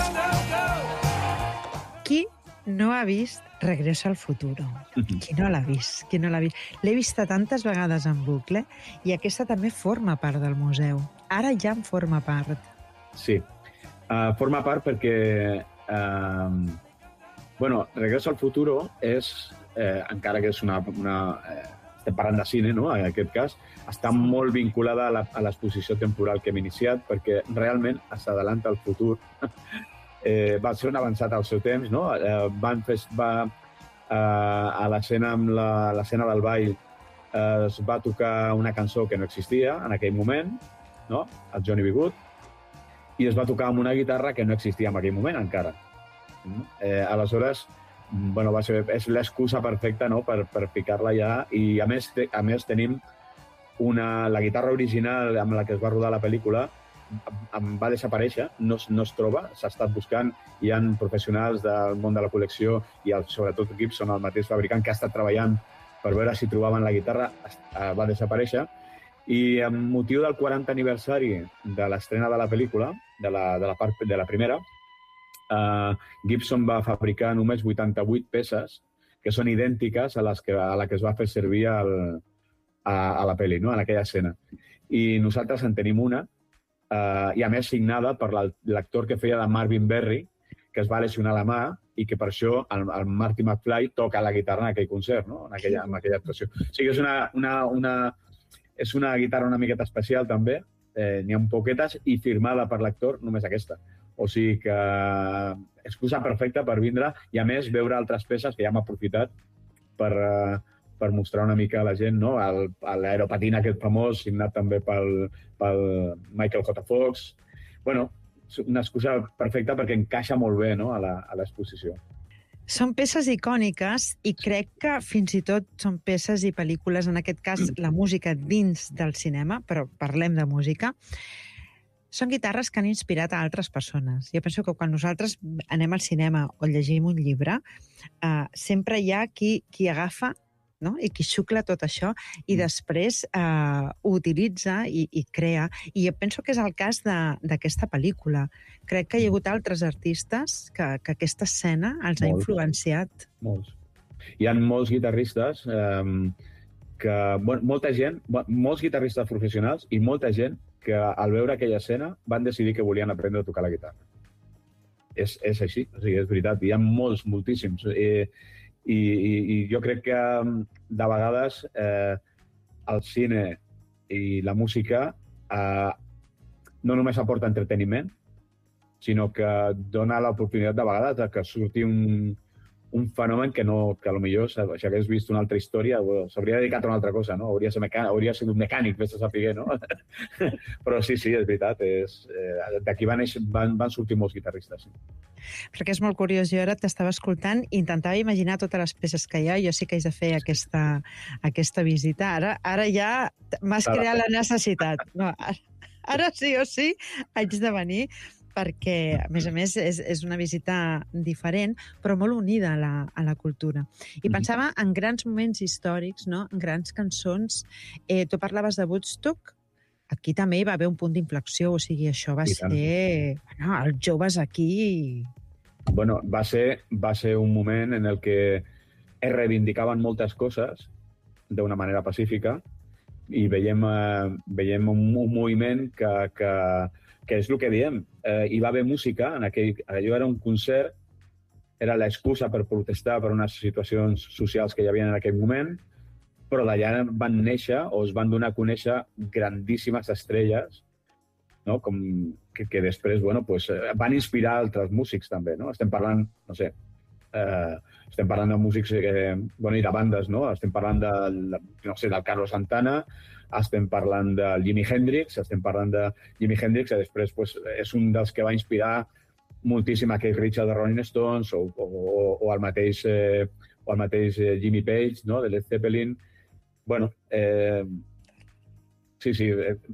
Qui no ha vist Regreso al futuro? Qui no l'ha vist? Qui no l'ha vist? L'he vista tantes vegades en bucle i aquesta també forma part del museu. Ara ja en forma part. Sí, forma part perquè Regreso al futuro és, encara que és estem parlant de cine, no? En aquest cas, està molt vinculada a l'exposició temporal que hem iniciat perquè realment s'adalanta al futur. Va ser un avançat al seu temps, no? A l'escena del ball es va tocar una cançó que no existia en aquell moment, no? El Johnny B. Good, i es va tocar amb una guitarra que no existia en aquell moment encara. Aleshores, és l'excusa perfecta, no? per ficar-la ja, i a més tenim la guitarra original amb la que es va rodar la pel·lícula va desaparèixer, no es troba, s'ha estat buscant, hi ha professionals del món de la col·lecció i sobretot Gibson, el mateix fabricant, que ha estat treballant per veure si trobaven la guitarra, va desaparèixer, i amb motiu del 40 aniversari de l'estrena de la pel·lícula, de la primera, Gibson va fabricar només 88 peces que són idèntiques a la que es va fer servir a la pel·li, no? En aquella escena. I nosaltres en tenim una, i a més signada per l'actor que feia de Marvin Berry, que es va lesionar la mà i que per això el Marty McFly toca la guitarra en aquell concert, no? en aquella actuació. O sigui, és una guitarra una miqueta especial també, n'hi ha poquetes, i firmada per l'actor només aquesta. O sigui que excusa perfecta per vindre i a més veure altres peces que ja hem aprofitat per mostrar una mica a la gent, no? L'aeropatín aquest famós, signat també pel Michael J. Fox. Bueno, una excusa perfecta perquè encaixa molt bé, no? a l'exposició. Són peces icòniques i crec que fins i tot són peces i pel·lícules, en aquest cas la música dins del cinema, però parlem de música, són guitarres que han inspirat a altres persones. Jo penso que quan nosaltres anem al cinema o llegim un llibre, sempre hi ha qui agafa, no? I qui xucla tot això i després ho utilitza i crea. I jo penso que és el cas d'aquesta pel·lícula. Crec que hi ha hagut altres artistes que aquesta escena els ha influenciat. Molts. Hi ha molts guitarristes molts guitarristes professionals i molta gent que al veure aquella escena van decidir que volien aprendre a tocar la guitarra. És així, o sigui, és veritat. Hi ha moltíssims. I jo crec que de vegades el cine i la música no només aporta entreteniment, sinó que dona l'oportunitat de vegades que surti un fenomen que potser si hagués vist una altra història s'hauria dedicat a una altra cosa, no? Hauria sigut un mecànic, vés a saber, no? Però sí, és veritat. D'aquí van sortir molts guitarristes. Sí. Perquè és molt curiós. Jo ara t'estava escoltant i intentava imaginar totes les peces que hi ha. Jo sí que haig de fer aquesta visita. Ara ja m'has creat la necessitat. No, ara sí o sí haig de venir, perquè, a més, és una visita diferent, però molt unida a la cultura. I pensava en grans moments històrics, no? En grans cançons. Tu parlaves de Woodstock. Aquí també hi va haver un punt d'inflexió, o sigui, això va ser... Bueno, els joves aquí... Bueno, va ser un moment en el que es reivindicaven moltes coses d'una manera pacífica i veiem un moviment que és el que diem. Hi va haver música, allò era un concert, era l'excusa per protestar per unes situacions socials que hi havia en aquell moment, però d'allà van néixer o es van donar a conèixer grandíssimes estrelles, no? Que després van inspirar altres músics també. No? Estem parlant, estem parlant de músics i de bandes, no? Estem parlant del Carlos Santana, estem parlant de Jimi Hendrix, que després és un dels que va inspirar moltíssim a Keith Richards de Rolling Stones o el mateix Jimmy Page, no? De Led Zeppelin. Bueno, sí,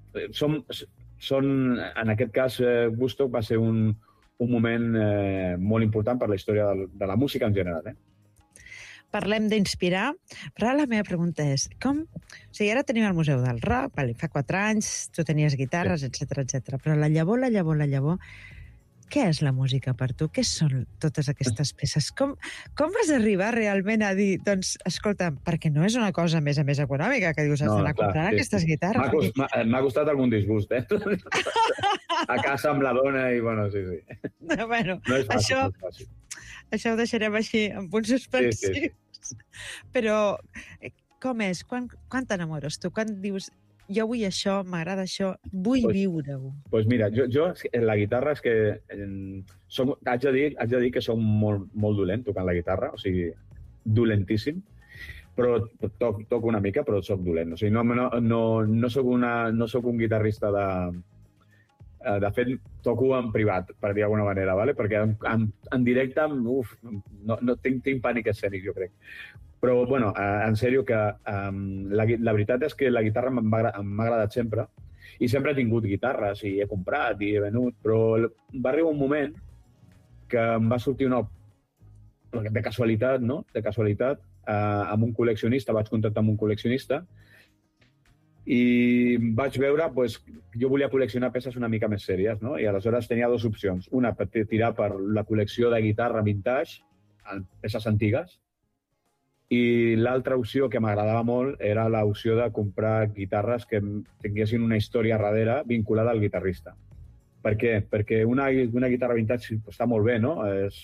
en aquest cas Woodstock va ser un moment molt important per la història de la música en general. Parlem d'inspirar, però ara la meva pregunta és, o sigui, ara tenim el Museu del Rock, fa 4 anys, tu tenies guitarres, etc, però la llavor, què és la música per tu? Què són totes aquestes peces? Com vas arribar realment a dir, doncs, escolta, perquè no és una cosa més a més econòmica, que dius, has d'anar a comprar aquestes guitarres? M'ha costat algun disgust, a casa amb la dona i, bueno, sí. Bueno, no és fàcil, no és fàcil. Això ho deixarem així, en punts suspensius. Sí. Però com és? Quan t'enamores tu? Quan dius, jo vull això, m'agrada això, vull viure-ho? Doncs mira, jo la guitarra és que haig de dir que soc molt dolent tocant la guitarra, o sigui, dolentíssim, però toco una mica, però soc dolent. O sigui, no soc un guitarrista de fet, toco en privat, per dir d'alguna manera, ¿vale? Perquè en directe, no tinc pànic escènic, jo crec. Però, bueno, en sèrio, que la veritat és que la guitarra m'ha agradat sempre, i sempre he tingut guitarres, i he comprat, i he venut, però va arribar un moment que em va sortir de casualitat, no? De casualitat, amb un col·leccionista, vaig contactar amb un col·leccionista, i vaig veure, doncs, jo volia col·leccionar peces una mica més sèries, no? I aleshores tenia dues opcions. Una, per tirar per la col·lecció de guitarra vintage, peces antigues, i l'altra opció que m'agradava molt era l'opció de comprar guitarres que tinguessin una història darrere vinculada al guitarrista. Per què? Perquè una guitarra vintage està molt bé, no?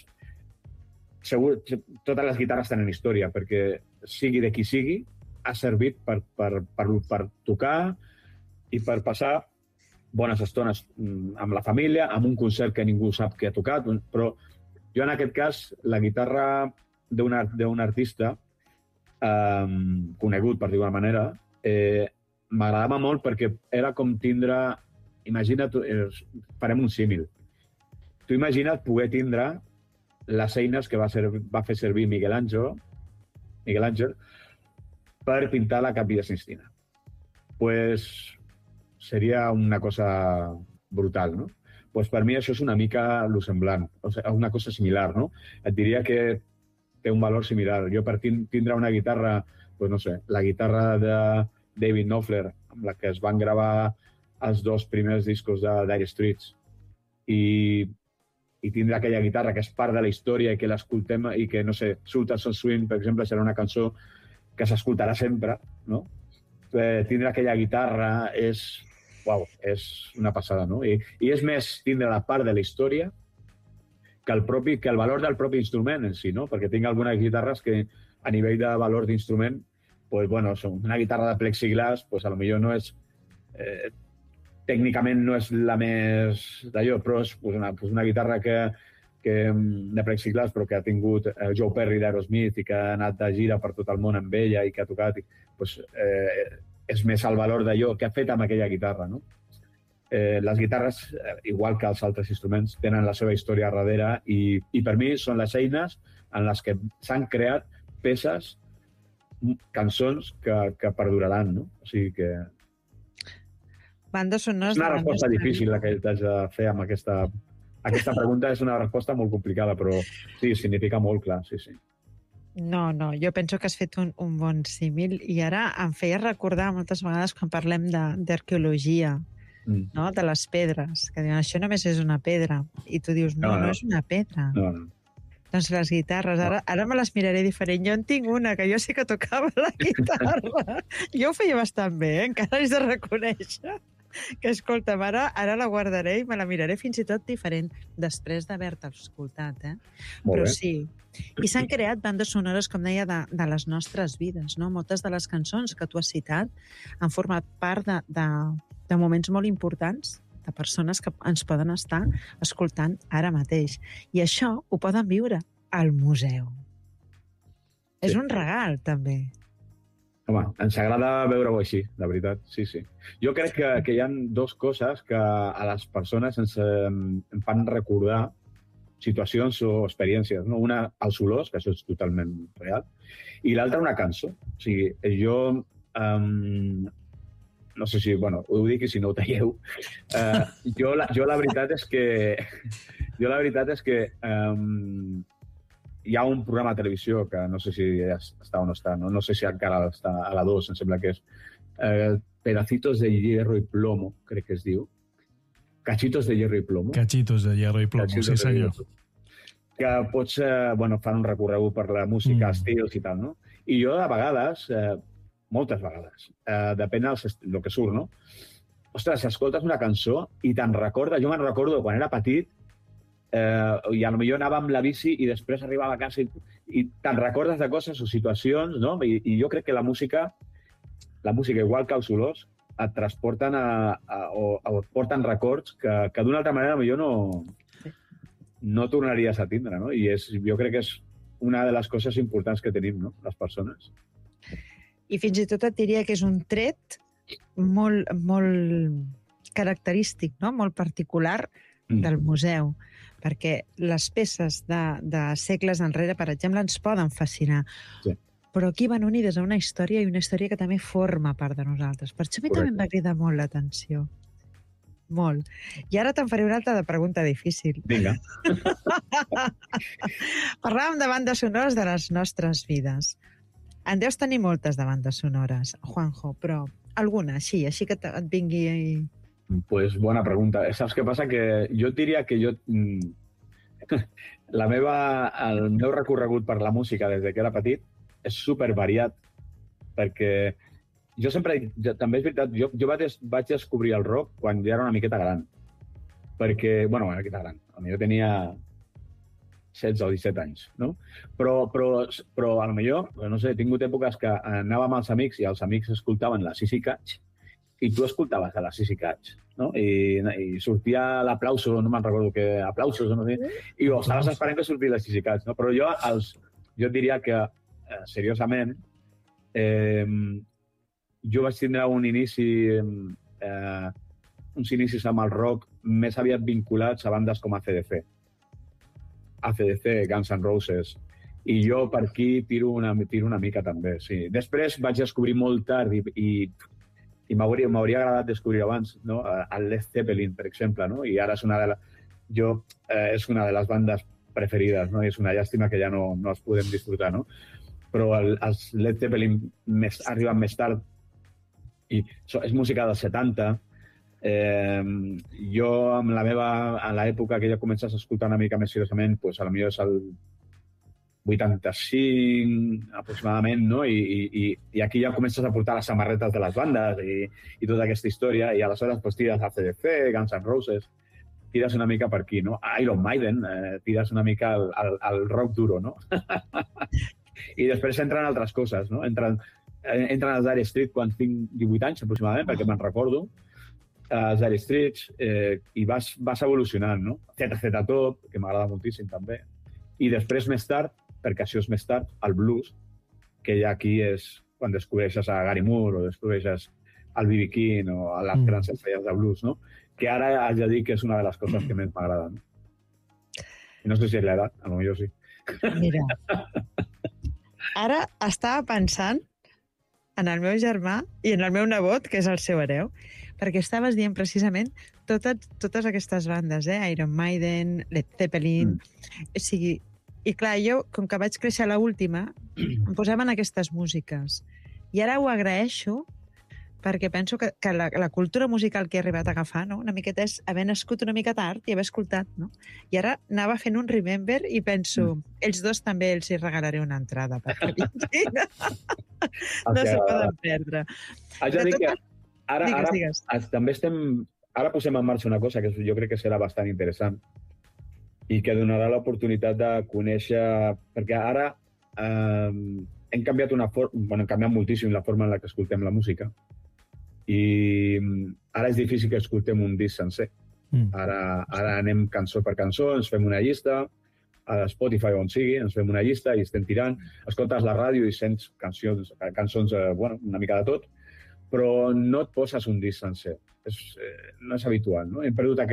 Segur, totes les guitarres tenen història, perquè sigui de qui sigui, ha servit per tocar i per passar bones estones amb la família, amb un concert que ningú sap que ha tocat, però jo en aquest cas, la guitarra d'un artista conegut, per dir-ho d'alguna manera, m'agradava molt perquè era com tindre... Imagina't, farem un símil. Tu imagina't poder tindre les eines que va fer servir Miguel Àngel per pintar la Capella Sistina. Pues seria una cosa brutal, no? Pues per mi això és una mica lo semblant, o sigui, una cosa similar, no? Et diria que té un valor similar. Jo per tindre una guitarra, pues no sé, la guitarra de David Knopfler, amb la que es van gravar els dos primers discos de Dire Straits, i tindre aquella guitarra que és part de la història i que l'escoltem i que, no sé, Sultan Swing, per exemple, serà una cançó que s'escoltarà sempre, no? Tindre aquella guitarra és una passada, no? I és més tindre la part de la història que el valor del propi instrument en si, no? Perquè tinc algunes guitarres que a nivell de valor d'instrument, pues, bueno, una guitarra de plexiglàs, pues, a lo millor no és... tècnicament no és la més d'allò, però és una guitarra de plexiglàs, però que ha tingut Joe Perry d'Aerosmith i que ha anat de gira per tot el món amb ella i que ha tocat, és més el valor d'allò que ha fet amb aquella guitarra, no? Les guitarres, igual que els altres instruments, tenen la seva història darrere i per mi són les eines en les que s'han creat peces, cançons que perduraran, no? O sigui que... Bandes sonores... És una resposta difícil la que t'haig de fer amb aquesta pregunta. És una resposta molt complicada, però sí, significa molt, clar, sí. No, jo penso que has fet un bon símil i ara em feia recordar moltes vegades quan parlem d'arqueologia, no? De les pedres, que diuen, això només és una pedra. I tu dius, no és una pedra. No. Doncs les guitarres, ara me les miraré diferent. Jo en tinc una, que jo sí que tocava la guitarra. Jo ho feia bastant bé, encara haig de reconèixer. Que, escolta'm, ara la guardaré i me la miraré fins i tot diferent després d'haver-te escoltat, Però sí. I s'han creat bandes sonores, com deia, de les nostres vides, no? Moltes de les cançons que tu has citat han format part de moments molt importants, de persones que ens poden estar escoltant ara mateix. I això ho poden viure al museu. Sí. És un regal, també. Home, ens agrada veure-ho així, de veritat, sí. Jo crec que hi ha dues coses que a les persones ens fan recordar situacions o experiències, no? Una, els olors, que això és totalment real, i l'altra, una cançó. O sigui, jo... no sé si, bueno, ho dic i si no ho talleu. Jo la veritat és que... hi ha un programa de televisió que no sé si està o no està, no sé si encara està a la 2, em sembla que és Pedacitos de Hierro y Plomo, crec que es diu, Cachitos de hierro i plomo. Cachitos de hierro i plomo, sí senyor. Que pots, fan un recorregut per la música, estils i tal, no? I jo, a vegades, moltes vegades, depèn del que surt, no? Ostres, escoltes una cançó i te'n recorda, jo me'n recordo quan era petit, i potser anava amb la bici i després arribava a casa i te'n recordes de coses o situacions, no? I jo crec que la música, igual que els olors, et transporten o et porten records que d'una altra manera potser no tornaries a tindre, no? I jo crec que és una de les coses importants que tenim, no?, les persones. I fins i tot et diria que és un tret molt, molt característic, no?, molt particular del museu, perquè les peces de segles enrere, per exemple, ens poden fascinar. Sí. Però aquí van unides a una història i una història que també forma part de nosaltres. Per això a mi també em va cridar molt l'atenció. Molt. I ara te'n faré una altra pregunta difícil. Vinga. Parlàvem de bandes sonores de les nostres vides. En deus tenir moltes de bandes sonores, Juanjo, però alguna, així que et vingui... Pues bona pregunta. Saps què passa? Que jo et diria que el meu recorregut per la música des que era petit és supervariat, perquè jo sempre, també és veritat, jo vaig descobrir el rock quan ja era una miqueta gran, perquè, una miqueta gran, jo tenia 16 o 17 anys, no? Però potser, no sé, he tingut èpoques que anava amb els amics i els amics escoltaven la Sissi Catch i tu escoltaves a la Sissi Catch, no? I sortia l'aplauso, no me'n recordo què, aplausos, no sé, i estaves esperant que sortia la Sissi Catch, no? Però jo et diria que, seriosament, jo vaig tindre uns inicis amb el rock més aviat vinculats a bandes com ACDC, Guns N' Roses, i jo per aquí tiro una mica també, sí. Després vaig descobrir molt tard i m'hauria agradat descobrir abans, no? El Led Zeppelin, per exemple, no? I ara és una de les bandes preferides, no? I és una llàstima que ja no els podem disfrutar, no? Però els Led Zeppelin arriben més tard i és música dels 70. Jo, a l'època que ja comences a escoltar una mica més seriosament, doncs potser és el 85 aproximadament, no? I aquí ja comences a portar les samarretes de les bandes i tota aquesta història, i aleshores doncs, tires ACDC, Guns N' Roses, tires una mica per aquí, no? Iron Maiden, tires una mica al rock duro, no? I després entren altres coses, no? Entren els Dire Straits quan tinc 18 anys aproximadament, perquè me'n recordo, els Dire Straits, i vas evolucionant, no? ZZ Top, que m'agrada moltíssim també. I després, més tard, perquè això és més tard, el blues, que ja aquí és quan descobreixes a Gary Moore o descobreixes el B.B. King o a les grans estrelles de blues, no? Que ara haig de dir que és una de les coses que més m'agrada, no? I no sé si és l'edat, potser sí. Mira, ara estava pensant en el meu germà i en el meu nebot, que és el seu hereu, perquè estaves dient precisament totes aquestes bandes, Iron Maiden, Led Zeppelin... O sigui, i clar, jo, com que vaig créixer a l'última, em posaven aquestes músiques. I ara ho agraeixo perquè penso que la cultura musical que he arribat a agafar, no? Una miqueta és haver nascut una mica tard i haver escoltat, no? I ara anava fent un remember i penso, ells dos també els hi regalaré una entrada perquè vinguin. No s'ho poden perdre. Haig de dir que ara també ara posem en marxa una cosa que jo crec que serà bastant interessant i que donarà l'oportunitat de conèixer... Perquè ara hem canviat hem canviat moltíssim la forma en la que escoltem la música i ara és difícil que escoltem un disc sencer. Ara anem cançó per cançó, ens fem una llista, a Spotify on sigui, ens fem una llista i estem tirant, escoltes la ràdio i sents cançons, una mica de tot, però no et poses un disc sencer. No és habitual, no? Hem perdut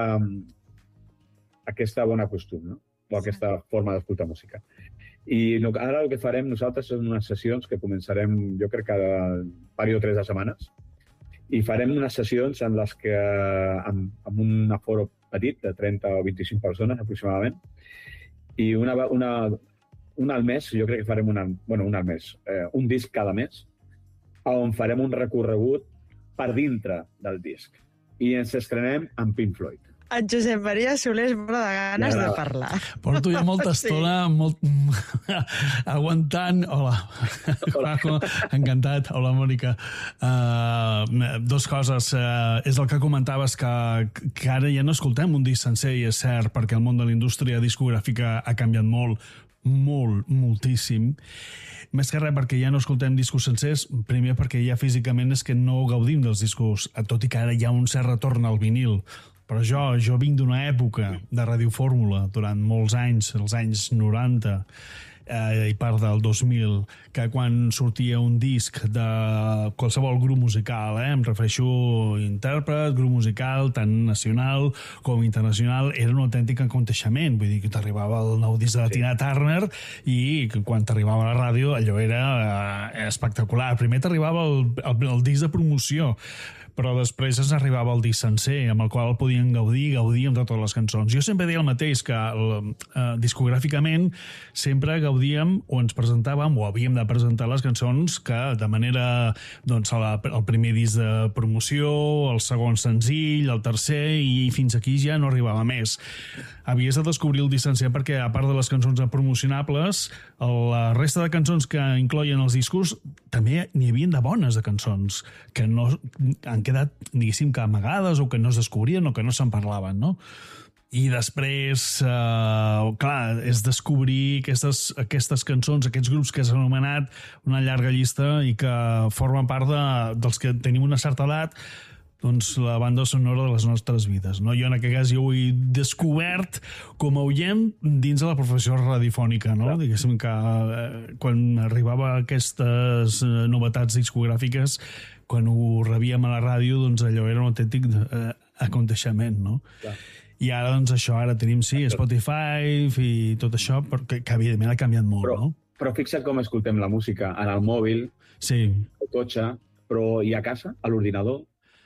aquesta bona costum, no? O aquesta forma d'escoltar música. I ara el que farem nosaltres són unes sessions que començarem, jo crec, cada pari o 3 de setmanes, i farem unes sessions en les que, amb un aforo petit, de 30 o 25 persones aproximadament, i una al mes, jo crec que farem un disc cada mes, on farem un recorregut per dintre del disc. i ens estrenem amb Pink Floyd. En Josep Maria Soler es mor de ganes de parlar. Porto ja molta estona aguantant. Hola. Paco, encantat. Hola, Mònica. Dos coses. És el que comentaves, que ara ja no escoltem un disc sencer, i és cert, perquè el món de la indústria discogràfica ha canviat moltíssim. Més que res perquè ja no escoltem discos sencers, primer perquè ja físicament és que no gaudim dels discos, tot i que ara hi ha un cert retorn al vinil. Però jo vinc d'una època de radiofórmula durant molts anys, els anys 90 i part del 2000, que quan sortia un disc de qualsevol grup musical, em refereixo intèrpret, grup musical, tant nacional com internacional, era un autèntic aconteixement. Vull dir que t'arribava el nou disc de la Tina Turner i quan t'arribava a la ràdio allò era espectacular. Primer t'arribava el disc de promoció, però després ens arribava el disc sencer, amb el qual podien gaudir amb totes les cançons. Jo sempre deia el mateix, que discogràficament sempre gaudíem o ens presentàvem o havíem de presentar les cançons que de manera, doncs, el primer disc de promoció, el segon senzill, el tercer, i fins aquí ja no arribava més. Havies de descobrir el disc sencer perquè, a part de les cançons promocionables, la resta de cançons que incloïen els discos també n'hi havia de bones de cançons que no han quedat, diguéssim, que amagades o que no es descobrien o que no se'n parlaven, no? I després, clar, és descobrir aquestes cançons, aquests grups que s'han anomenat una llarga llista i que formen part dels que tenim una certa edat, doncs la banda sonora de les nostres vides, no? Jo en aquest cas ho he descobert com a oient dins de la professió radiofònica, no? Diguéssim que quan arribava a aquestes novetats discogràfiques, quan ho rebíem a la ràdio, doncs allò era un autèntic aconteixement, no? Clar. I ara, doncs això, ara tenim, sí, Spotify i tot això, que evidentment ha canviat molt, no? Però fixa't com escoltem la música, en el mòbil, al cotxe, però i a casa, a l'ordinador.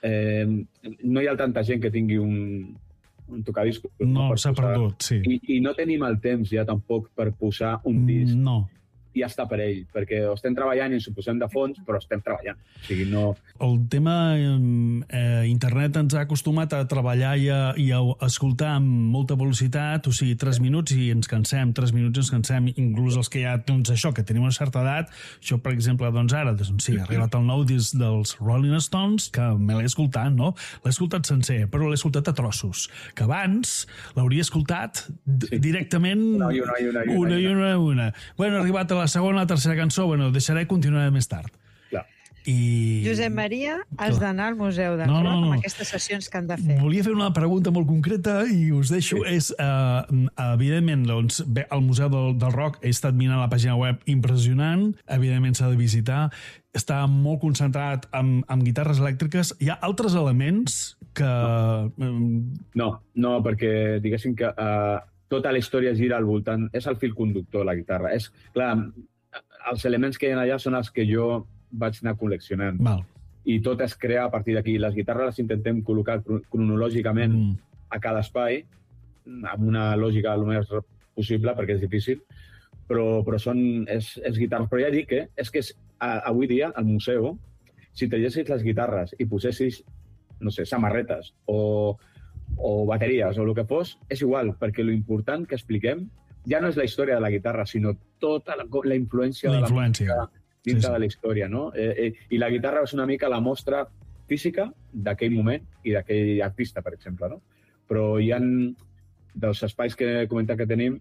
No hi ha tanta gent que tingui un tocadiscos. No, s'ha perdut, sí. I no tenim el temps ja tampoc per posar un disc. No. I ja està per ell, perquè estem treballant i ens ho posem de fons, però estem treballant. O sigui, no... El tema internet ens ha acostumat a treballar i a escoltar amb molta velocitat, o sigui, 3 minuts i ens cansem, 3 minuts i ens cansem, inclús els que ja, doncs això, que tenim una certa edat, això, per exemple, doncs ara, doncs sí, ha arribat el nou disc dels Rolling Stones, que me l'he escoltat, no? L'he escoltat sencer, però l'he escoltat a trossos, que abans l'hauria escoltat directament una. Bueno, ha arribat a la segona, la tercera cançó, bueno, deixaré continuar més tard. Clar. Josep Maria, has d'anar al Museu del Rock amb aquestes sessions que han de fer. Volia fer una pregunta molt concreta i us deixo. És, evidentment, doncs, bé, el Museu del Rock, he estat mirant la pàgina web, impressionant, evidentment s'ha de visitar, està molt concentrat en guitarres elèctriques. Hi ha altres elements que... No, perquè diguéssim que tota la història gira al voltant, és el fil conductor de la guitarra. És, clar, els elements que hi ha allà són els que jo vaig anar col·leccionant. Val. I tot es crea a partir d'aquí. Les guitarres les intentem col·locar cronològicament a cada espai, amb una lògica el més possible, perquè és difícil, però és guitarres. Però ja dic que avui dia, al museu, si tallessis les guitarres i posessis, no sé, samarretes o bateries o el que fos, és igual, perquè l'important que expliquem ja no és la història de la guitarra, sinó tota la influència de la música dintre de la història, no? I la guitarra és una mica la mostra física d'aquell moment i d'aquell artista, per exemple, no? Però hi ha dels espais que he comentat que tenim,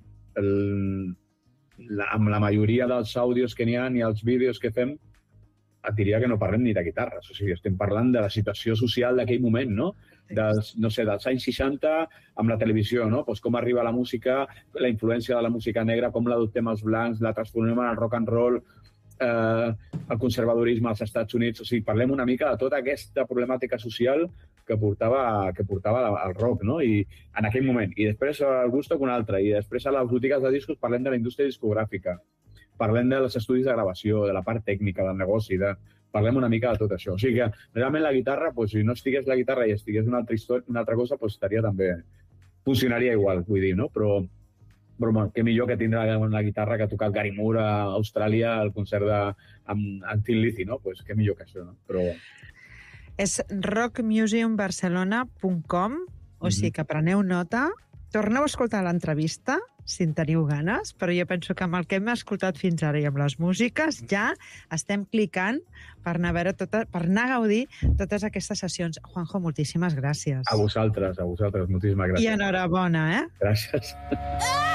amb la majoria dels àudios que n'hi ha i els vídeos que fem, et diria que no parlem ni de guitarres. O sigui, estem parlant de la situació social d'aquell moment, no? Dels anys 60 amb la televisió, no? Pues com arriba la música, la influència de la música negra, com l'adoptem els blancs, la transformem en el rock and roll, el conservadorisme als Estats Units. O sigui, parlem una mica de tota aquesta problemàtica social que portava el rock, no? I en aquell moment. I després el Woodstock un altre. I després a les botigues de discos parlem de la indústria discogràfica. Parlem dels estudis de gravació, de la part tècnica, del negoci, parlem una mica de tot això. O sigui que realment la guitarra, si no estigués la guitarra i estigués una altra cosa, estaria també... funcionaria igual, vull dir, no? Però què millor que tindre una guitarra que ha tocat Gary Moore a Austràlia al concert amb Thin Lizzy, no? Què millor que això, no? Però... És rockmuseumbarcelona.com, o sigui que preneu nota. Torneu a escoltar l'entrevista, si en teniu ganes, però jo penso que amb el que hem escoltat fins ara i amb les músiques ja estem clicant per anar a veure per anar a gaudir totes aquestes sessions. Juanjo, moltíssimes gràcies. A vosaltres, moltíssimes gràcies. I enhorabona, eh? Gràcies.